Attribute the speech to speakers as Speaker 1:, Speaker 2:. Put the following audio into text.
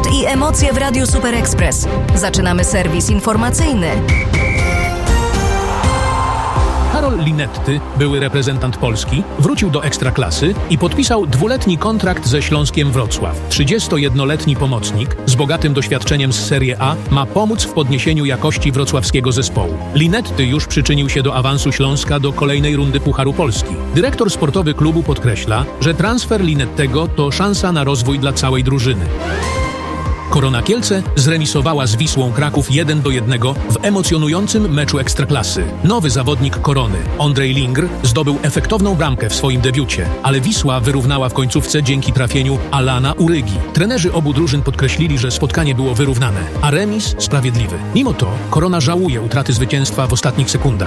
Speaker 1: sport i emocje w Radiu Super Express. Zaczynamy serwis informacyjny.
Speaker 2: Karol Linetty, były reprezentant Polski, wrócił do Ekstraklasy i podpisał 2-letni kontrakt ze Śląskiem Wrocław. 31-letni pomocnik z bogatym doświadczeniem z Serie A ma pomóc w podniesieniu jakości wrocławskiego zespołu. Linetty już przyczynił się do awansu Śląska do kolejnej rundy Pucharu Polski. Dyrektor sportowy klubu podkreśla, że transfer Linettego to szansa na rozwój dla całej drużyny. Korona Kielce zremisowała z Wisłą Kraków 1-1 w emocjonującym meczu Ekstraklasy. Nowy zawodnik Korony, Ondrej Lingr, zdobył efektowną bramkę w swoim debiucie, ale Wisła wyrównała w końcówce dzięki trafieniu Alana Urygi. Trenerzy obu drużyn podkreślili, że spotkanie było wyrównane, a remis sprawiedliwy. Mimo to Korona żałuje utraty zwycięstwa w ostatnich sekundach.